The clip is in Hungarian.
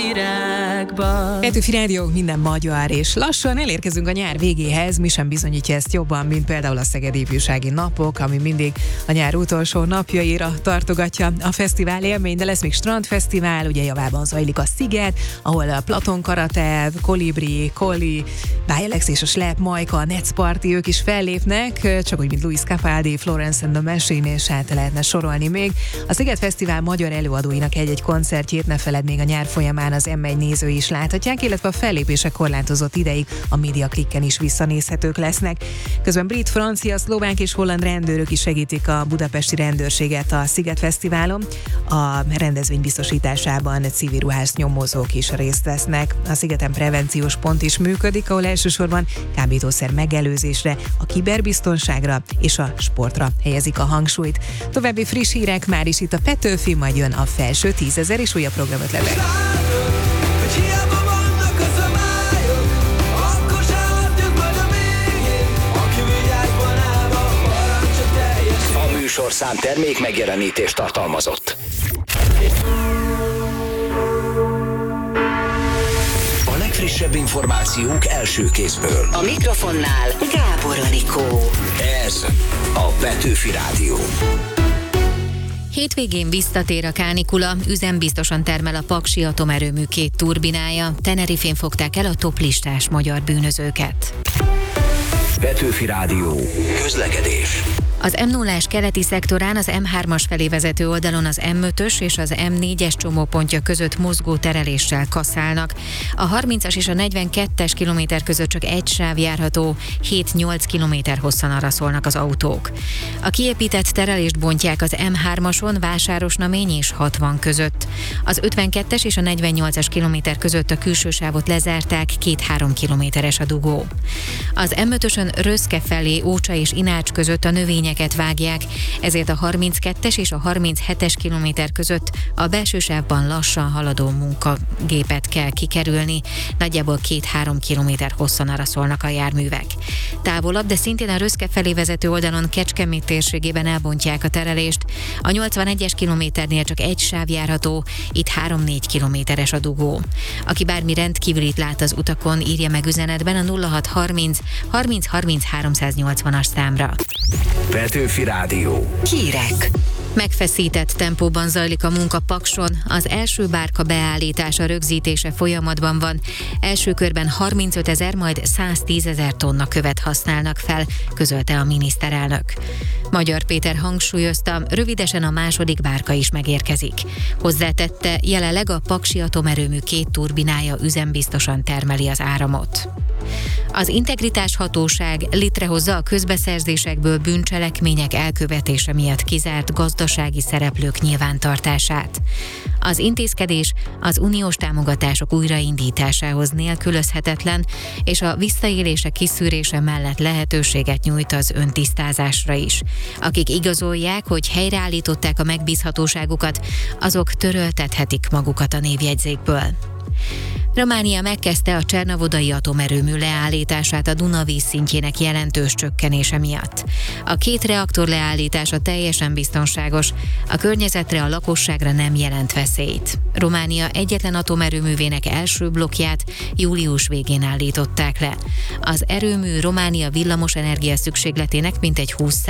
Petőfi Rádió, minden magyar, és lassan elérkezünk a nyár végéhez. Mi sem bizonyítja ezt jobban, mint például a Szegedi Ifjúsági Napok, ami mindig a nyár utolsó napjaira tartogatja a fesztivál élmény, de lesz még strandfesztivál, ugye javában zajlik a Sziget, ahol a Platon Karatev, Kolibri, Koli, Dialex és a Slap, Majka, a Netz Party, ők is fellépnek, csak úgy, mint Luis Capaldi, Florence and the Machine, és hát lehetne sorolni még. A Sziget Fesztivál magyar előadóinak egy-egy koncertjét ne feled még a nyár folyamán az M1 nézői is láthatják, illetve a fellépések korlátozott ideig a Media Clicken is visszanézhetők lesznek. Közben brit, francia, szlovák és holland rendőrök is segítik a budapesti rendőrséget a Sziget Fesztiválon. A rendezvény biztosításában civil ruhás nyomozók is részt vesznek. A Szigeten prevenciós pont is működik, ahol elsősorban kábítószer megelőzésre, a kiberbiztonságra és a sportra helyezik a hangsúlyt. További friss hírek már is itt a Petőfi, majd jön a felső 10 000 és újabb programötletek. A műsorszám termék megjelenítést tartalmazott. A legfrissebb információk első kézből. A mikrofonnál Gábor Anikó. Ez a Petőfi Rádió. Hétvégén visszatér a kánikula, üzembiztosan termel a Paksi atomerőmű 2 turbinája. Tenerifén fogták el a toplistás magyar bűnözőket. Petőfi Rádió. Közlekedés. Az M0-ás keleti szektorán az M3-as felé vezető oldalon az M5-ös és az M4-es csomópontja között mozgó tereléssel kasszálnak. A 30-as és a 42-es kilométer között csak egy sáv járható, 7-8 kilométer hosszan araszolnak az autók. A kiépített terelést bontják az M3-ason Vásárosnamény és 60 között. Az 52-es és a 48-as kilométer között a külső sávot lezárták, 2-3 kilométeres a dugó. Az M5-ösön Röszke felé Ócsa és Inács között a növényeket vágják, ezért a 32-es és a 37-es kilométer között a belső sávban lassan haladó munkagépet kell kikerülni, nagyjából 2-3 kilométer hosszan araszolnak a járművek. Távolabb, de szintén a Röszke felé vezető oldalon Kecskemét térségében elbontják a terelést. A 81-es kilométernél csak egy sáv járható, itt 3-4 kilométeres a dugó. Aki bármi rendkívülit lát az utakon, írja meg üzenetben a 0630 30 30 380-as számra. Petőfi Rádió. Hírek. Megfeszített tempóban zajlik a munka Pakson, az első bárka beállítása, rögzítése folyamatban van. Első körben 35 000, majd 110 000 tonna követ használnak fel, közölte a miniszterelnök. Magyar Péter hangsúlyozta, rövidesen a második bárka is megérkezik. Hozzátette, jelenleg a Paksi atomerőmű 2 turbinája üzembiztosan termeli az áramot. Az Integritás Hatóság létrehozza a közbeszerzésekből bűncselekmények elkövetése miatt kizárt gazdasági szereplők nyilvántartását. Az intézkedés az uniós támogatások újraindításához nélkülözhetetlen, és a visszaélések kiszűrése mellett lehetőséget nyújt az öntisztázásra is. Akik igazolják, hogy helyreállították a megbízhatóságukat, azok töröltethetik magukat a névjegyzékből. Románia megkezdte a csernovodai atomerőmű leállítását a Duna vízszintjének jelentős csökkenése miatt. A 2 reaktor leállítása teljesen biztonságos, a környezetre, a lakosságra nem jelent veszélyt. Románia egyetlen atomerőművének első blokkját július végén állították le. Az erőmű Románia villamosenergia szükségletének mintegy 20